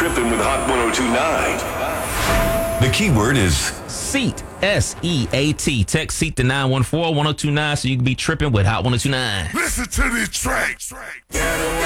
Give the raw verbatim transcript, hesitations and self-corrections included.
tripping with Hot one oh two point nine. The keyword is Seat. S E A T. Text SEAT to nine one four, one oh two nine so you can be tripping with Hot one oh two point nine. Listen to this track.